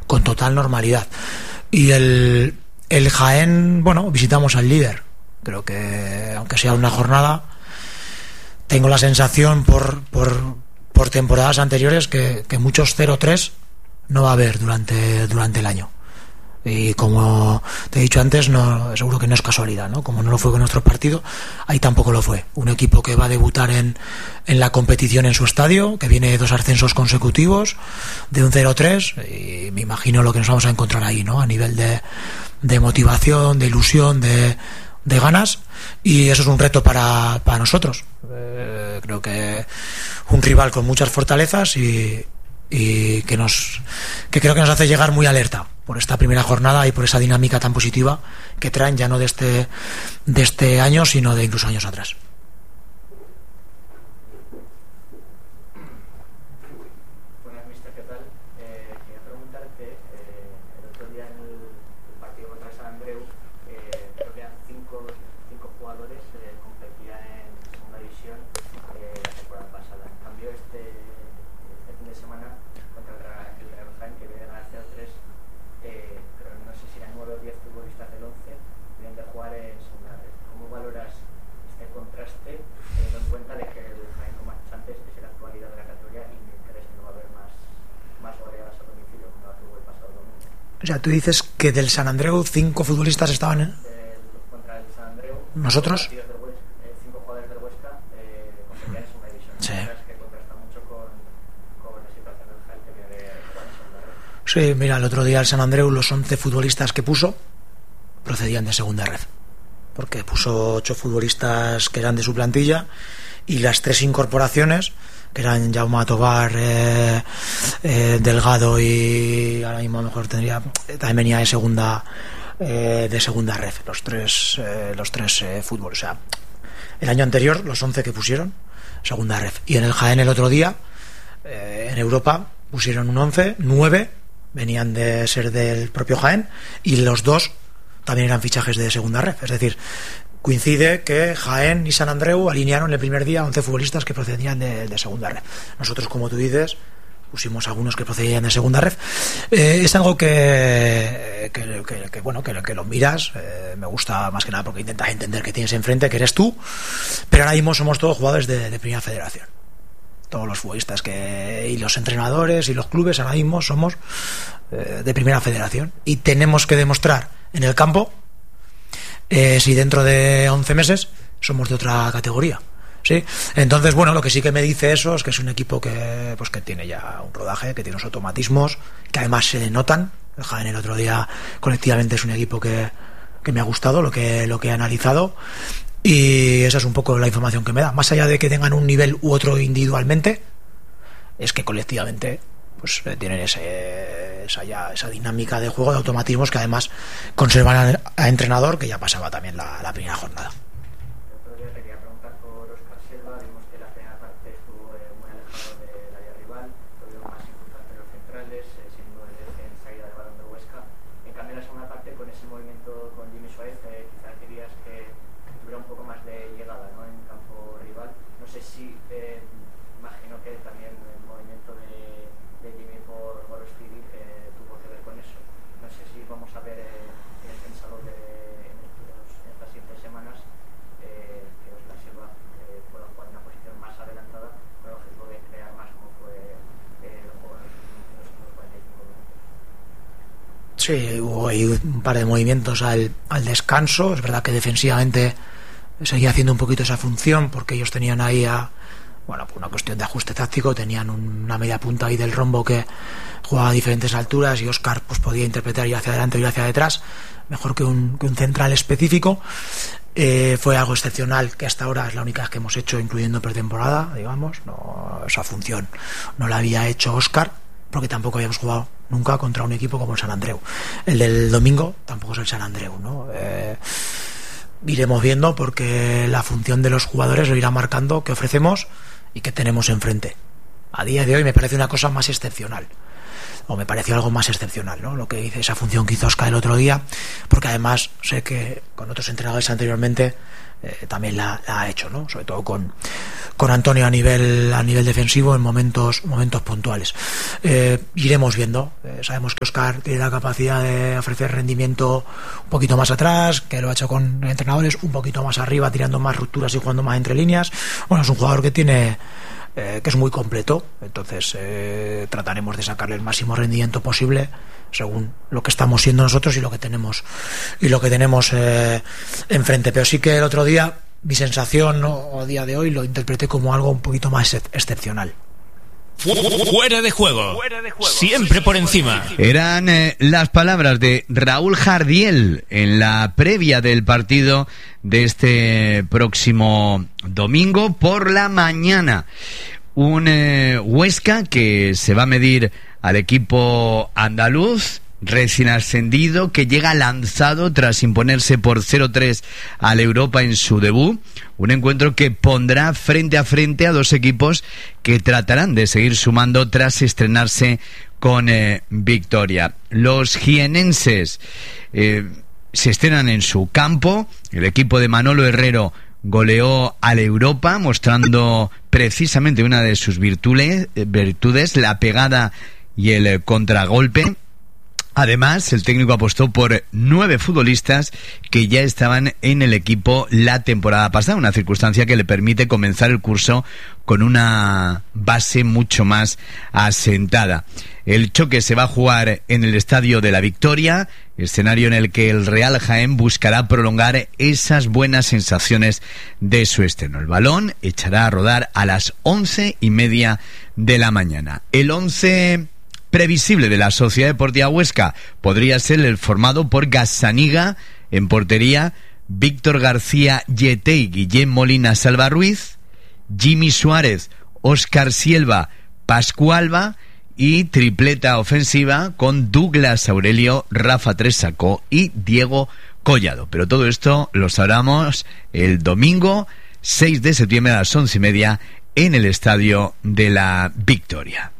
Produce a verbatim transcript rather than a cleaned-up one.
con total normalidad. Y el, el Jaén, bueno, visitamos al líder. Creo que, aunque sea una jornada, tengo la sensación por, por, por temporadas anteriores que, que muchos cero tres no va a haber durante, durante el año. Y como te he dicho antes, no, seguro que no es casualidad, ¿no? Como no lo fue con nuestro partido, ahí tampoco lo fue. Un equipo que va a debutar en, en la competición en su estadio, que viene de dos ascensos consecutivos, de un cero tres, y me imagino lo que nos vamos a encontrar ahí, ¿no? A nivel de, de motivación, de ilusión, de, de ganas, y eso es un reto para, para nosotros. Eh, creo que un rival con muchas fortalezas y, y que nos que creo que nos hace llegar muy alerta por esta primera jornada y por esa dinámica tan positiva que traen, ya no de este de este año, sino de incluso años atrás. Buenas, mister, ¿qué tal? Eh, quería preguntarte, eh, el otro día en el, el partido contra San Andreu, eh, creo que eran cinco, cinco jugadores eh, competían en segunda división eh, la temporada pasada. En cambio, este, este fin de semana contra el Real Jaén, que viene a ganar cero tres, eh, pero no sé si eran nueve o diez futbolistas del once, vienen de jugar en segunda red. ¿Cómo valoras este contraste, teniendo en cuenta de que el Jaén, como has dicho antes, es la actualidad de la categoría y me interesa que no va a haber más, más goleadas a domicilio como la tuvo el pasado domingo? O sea, tú dices que del San Andreu cinco futbolistas estaban en... Del, contra el San Andreu, ¿Nosotros? Del Huesca, eh, cinco jugadores del Huesca eh, competían en segunda división. Sí. Es que contrasta mucho con, con la situación del Jaén, que viene de jugar en segunda red. Sí, mira, el otro día el San Andreu, los once futbolistas que puso procedían de segunda red, porque puso ocho futbolistas que eran de su plantilla y las tres incorporaciones, que eran Jaume Tobar, eh, eh, Delgado y ahora mismo a lo mejor tendría, también venía de segunda eh, de segunda red, los tres eh, los tres eh, fútbol. O sea, el año anterior los once que pusieron segunda red, y en el Jaén el otro día eh, en Europa pusieron un once, nueve venían de ser del propio Jaén y los dos también eran fichajes de segunda red. Es decir, coincide que Jaén y San Andreu alinearon el primer día once futbolistas que procedían de, de segunda red. Nosotros, como tú dices, pusimos algunos que procedían de segunda red. Eh, es algo que, que, que, que bueno, que, que lo miras. Eh, me gusta más que nada porque intentas entender que tienes enfrente, que eres tú, pero ahora mismo somos todos jugadores de, de primera federación. Todos los futbolistas que, y los entrenadores y los clubes ahora mismo somos eh, de primera federación, y tenemos que demostrar en el campo eh, si dentro de once meses somos de otra categoría, ¿sí? Entonces, bueno, lo que sí que me dice eso es que es un equipo que pues que tiene ya un rodaje, que tiene unos automatismos que además se notan. El Jaén el otro día colectivamente es un equipo que, que me ha gustado lo que, lo que he analizado. Y esa es un poco la información que me da. Más allá de que tengan un nivel u otro individualmente, es que colectivamente pues tienen ese, esa, ya, esa dinámica de juego, de automatismos que además conservan al, al entrenador, que ya pasaba también la, la primera jornada. El otro día te quería preguntar por Óscar Silva. Vimos que la primera parte estuvo eh, muy alejado del área rival, tuvieron más importantes los centrales, eh, siendo el en salida del balón del Huesca. En cambio, en la segunda parte, con ese movimiento con Jimmy Suárez, eh, quizás querías que tuviera un poco más de llegada, ¿no?, en campo rival. No sé si, eh, imagino que también el movimiento de, de Jimmy por Gorostiri eh, tuvo que ver con eso. No sé si vamos a ver eh, en el pensado de, en, estos, en estas siete semanas eh, que Óscar Silva eh, pueda jugar en una posición más adelantada con el objetivo de crear más, como fue eh, el juego en los últimos cuarenta y cinco minutos. Sí, hubo ahí un par de movimientos al, al descanso. Es verdad que defensivamente seguía haciendo un poquito esa función, porque ellos tenían ahí a, bueno, por una cuestión de ajuste táctico, tenían una media punta ahí del rombo que jugaba a diferentes alturas, y Óscar pues podía interpretar ir hacia adelante o ir hacia detrás mejor que un, que un central específico. Eh, fue algo excepcional, que hasta ahora es la única que hemos hecho, incluyendo pretemporada, digamos. No, esa función no la había hecho Óscar, porque tampoco habíamos jugado nunca contra un equipo como el San Andreu. El del domingo tampoco es el San Andreu, ¿no? Eh, iremos viendo, porque la función de los jugadores lo irá marcando qué ofrecemos y qué tenemos enfrente. A día de hoy me parece una cosa más excepcional, o me pareció algo más excepcional, ¿no?, lo que hice, esa función que hizo Óscar el otro día, porque además sé que con otros entrenadores anteriormente eh, también la, la ha hecho, ¿no?, sobre todo con, con Antonio a nivel a nivel defensivo en momentos momentos puntuales. Eh, iremos viendo. Eh, sabemos que Óscar tiene la capacidad de ofrecer rendimiento un poquito más atrás, que lo ha hecho con entrenadores, un poquito más arriba, tirando más rupturas y jugando más entre líneas. Bueno, es un jugador que tiene eh, que es muy completo, entonces eh, trataremos de sacarle el máximo rendimiento posible según lo que estamos siendo nosotros y lo que tenemos y lo que tenemos eh, enfrente. Pero sí que el otro día mi sensación, ¿no?, o a día de hoy lo interpreté como algo un poquito más ex- excepcional. Fuera de juego. Fuera de juego. Siempre por encima. Eran eh, las palabras de Raúl Jardiel en la previa del partido de este próximo domingo por la mañana. Un eh, Huesca que se va a medir al equipo andaluz, recién ascendido, que llega lanzado tras imponerse por cero tres al Europa en su debut. Un encuentro que pondrá frente a frente a dos equipos que tratarán de seguir sumando tras estrenarse con eh, victoria. Los jienenses eh, se estrenan en su campo. El equipo de Manolo Herrero goleó al Europa, mostrando precisamente una de sus virtudes, virtudes, la pegada y el contragolpe. Además, el técnico apostó por nueve futbolistas que ya estaban en el equipo la temporada pasada, una circunstancia que le permite comenzar el curso con una base mucho más asentada. El choque se va a jugar en el Estadio de la Victoria, escenario en el que el Real Jaén buscará prolongar esas buenas sensaciones de su estreno. El balón echará a rodar a las once y media de la mañana. El once previsible de la Sociedad Deportiva Huesca podría ser el formado por Gazzaniga en portería, Víctor García Yete y Guillem Molina Salva Ruiz, Jimmy Suárez, Óscar Silva, Pascu Alba y tripleta ofensiva con Douglas Aurelio, Rafa Tresacó y Diego Collado. Pero todo esto lo sabremos el domingo seis de septiembre a las once y media en el Estadio de la Victoria.